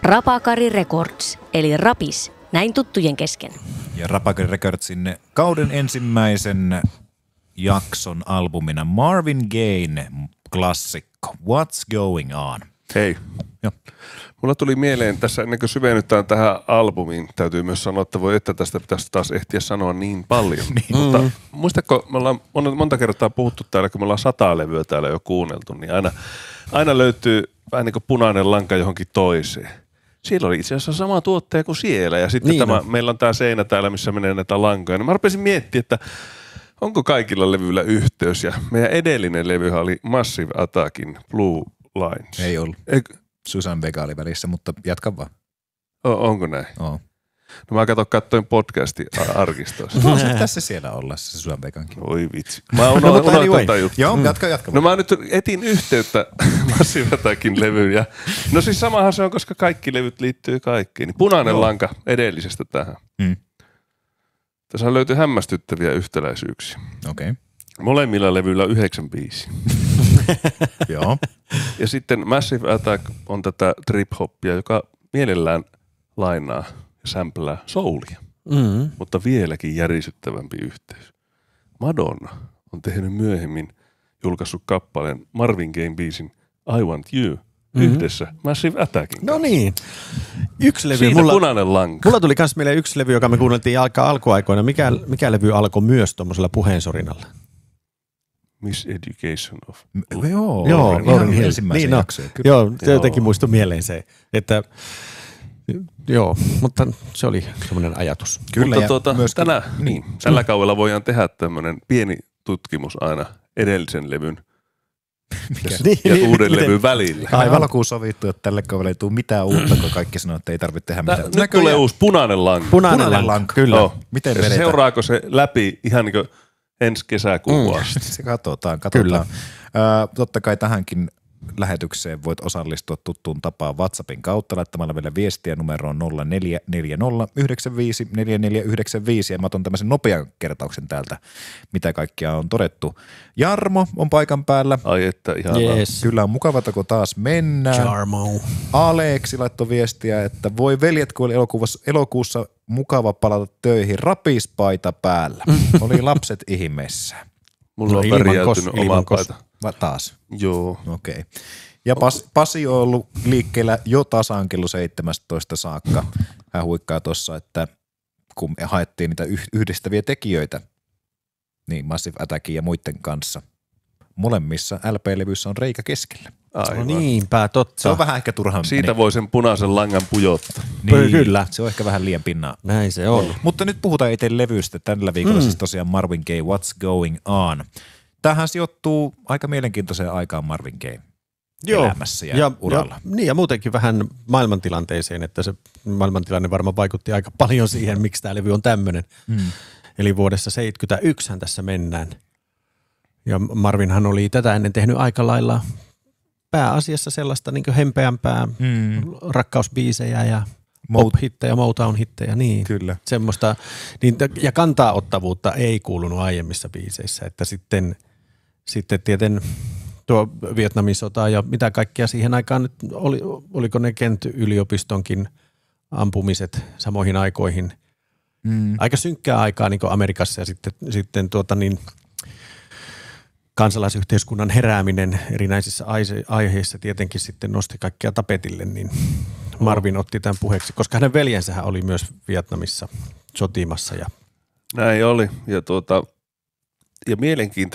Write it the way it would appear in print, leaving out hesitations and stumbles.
Rapakari Records, eli Rapis, näin tuttujen kesken. Ja Rapakari Recordsin kauden ensimmäisen jakson albumina Marvin Gaye klassikko What's Going On. Hei. Joo. Mulla tuli mieleen tässä, ennen kuin syvennytään tähän albumiin, täytyy myös sanoa, että voi että tästä pitäisi taas ehtiä sanoa niin paljon. Mutta muistatko, me ollaan monta kertaa puhuttu täällä, kun me ollaan 100 levyä täällä jo kuunneltu, niin aina löytyy vähän niin kuin punainen lanka johonkin toiseen. Siellä oli itse asiassa sama tuottaja kuin siellä ja sitten niin meillä on tämä seinä täällä, missä menee näitä lankoja. Niin mä rupesin miettimään, että onko kaikilla levyillä yhteys ja meidän edellinen levyhän oli Massive Attackin Blue Lines. Ei ollut. Susan Vega oli välissä, mutta jatka vaan. Onko näin? Oo. No mä katsoin podcastin arkistoissa. No se tässä siellä olla, se Susan Vegankin. Oi vitsi. Mä unohdin tätä juttua. Joo, jatka. No mä nyt etin yhteyttä Massive Attackin levyyn. Ja no siis samahan se on, koska kaikki levyt liittyy kaikkiin. Niin punainen lanka edellisestä tähän. Tässä löytyy hämmästyttäviä yhtäläisyyksiä. Okei. Molemmilla levyillä 9 biisiä. Joo. Ja sitten Massive Attack on tätä trip-hoppia, joka mielellään lainaa ja sämplää soulia. Mutta vieläkin järisyttävämpi yhteys. Madonna on tehnyt myöhemmin julkaissut kappaleen Marvin Gayen biisin I Want You yhdessä Massive Attackin kanssa. No niin. Yksi levy. Siitä punainen lanka. Mulla tuli myös mieleen yksi levy, joka me kuunneltiin alkuaikoina. Mikä levy alkoi myös tuommoisella puheensorinalla? Miss Education of... Joo, Lauryn Hill. Ensimmäisen jaksoja. Joo, jotenkin muistui mieleen se, että joo, mutta se oli semmoinen ajatus. Kyllä, mutta tällä kaudella voidaan tehdä tämmöinen pieni tutkimus aina edellisen levyn ja uuden levyn välillä. Aivan alkuun sovittu, että tälle kaudelle ei tule mitään uutta, kun kaikki sanoo, että ei tarvitse tehdä mitään. Nyt tulee uusi punainen lanka. Punainen lanka, kyllä. Miten vedetään? Seuraako se läpi ihan niin kuin ensi kesäkuun asti? Se katsotaan. Kyllä. Totta kai tähänkin lähetykseen voit osallistua tuttuun tapaan WhatsAppin kautta laittamalla vielä viestiä numeroon 0440954495 ja mä otan tämmöisen nopean kertauksen täältä, mitä kaikkia on todettu. Jarmo on paikan päällä. Ai että ihanaa. Yes. Kyllä on mukavata, kun taas mennään. Jarmo. Aleksi laittoi viestiä, että voi veljet, kun oli elokuussa mukava palata töihin, rapispaita päällä. Oli lapset ihmeessä. Mulla on värjäytynyt oma paita. Taas? Joo. Okei. Ja Pasi on ollut liikkeellä jo tasan kello 17 saakka. Hän huikkaa tuossa, että kun me haettiin niitä yhdistäviä tekijöitä, niin Massive Attackin ja muiden kanssa, molemmissa LP-levyissä on reikä keskellä. No niinpä, totta. Se on vähän ehkä turhaan. Siitä voi sen punaisen langan pujottaa. Niin, kyllä. Se on ehkä vähän liian pinnaa. Näin se on. Mutta nyt puhutaan itse levystä. Tällä viikolla siis tosiaan Marvin Gaye, What's Going On. Tämähän sijoittuu aika mielenkiintoiseen aikaan Marvin Gaye elämässä ja uralla. Ja muutenkin vähän maailmantilanteeseen, että se maailmantilanne varmaan vaikutti aika paljon siihen, miksi tämä levy on tämmöinen. Eli vuodessa 1971 tässä mennään. Ja Marvinhan oli tätä ennen tehnyt aika lailla pääasiassa sellaista niin kuin hempeämpää rakkausbiisejä ja pop-hittejä, Motown-hittejä, niin. Kyllä. Semmoista, niin, ja kantaa-ottavuutta ei kuulunut aiemmissa biiseissä, että sitten tieten tuo Vietnamin sota ja mitä kaikkea siihen aikaan nyt oliko ne Kent-yliopistonkin ampumiset samoihin aikoihin. Aika synkkää aikaa niin kuin Amerikassa ja sitten kansalaisyhteiskunnan herääminen erinäisissä aiheissa tietenkin sitten nosti kaikkea tapetille, niin Marvin otti tämän puheeksi, koska hänen veljensähän oli myös Vietnamissa sotimassa. Näin oli. Ja mielenkiintoista